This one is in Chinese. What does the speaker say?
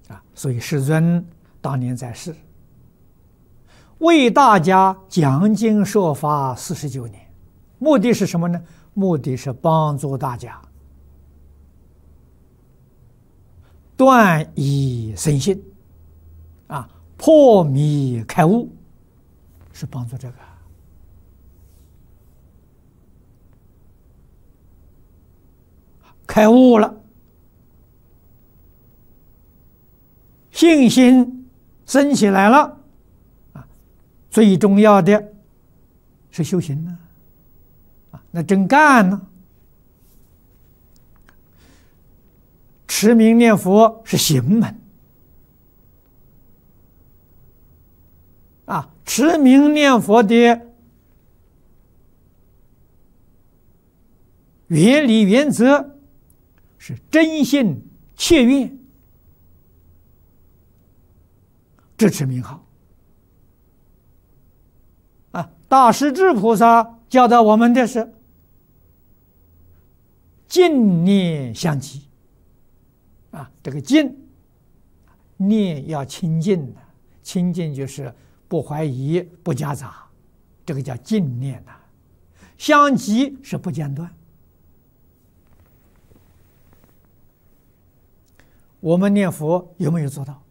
所以世尊当年在世，为大家讲经说法49年，目的是什么呢？目的是帮助大家断疑生信，破迷开悟，是帮助这个。开悟了，信心升起来了，最重要的是修行呢，那真干呢。持名念佛是行门，持名念佛的原理原则是真心切愿支持名号。大势至菩萨教导我们的是净念相继，这个净念要清净的，清净就是不怀疑不夹杂，这个叫净念呐。相继是不间断。我们念佛有没有做到？